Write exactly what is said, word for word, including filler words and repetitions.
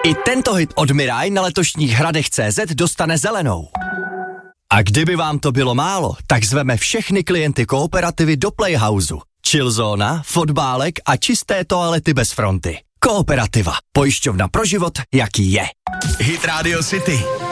I tento hit od Mirai na letošních hradech tečka cé zet dostane zelenou. A kdyby vám to bylo málo, tak zveme všechny klienty Kooperativy do Playhouseu. Chillzóna, fotbálek a čisté toalety bez fronty. Kooperativa. Pojišťovna pro život, jaký je. Hit Radio City.